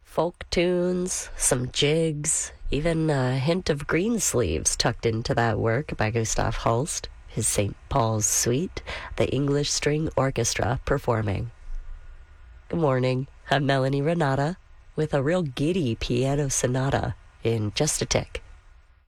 Folk tunes, some jigs, even a hint of Greensleeves tucked into that work by Gustav Holst, his St. Paul's Suite, the English String Orchestra performing. Good morning, I'm Melanie Renata with a real giddy piano sonata in just a tick.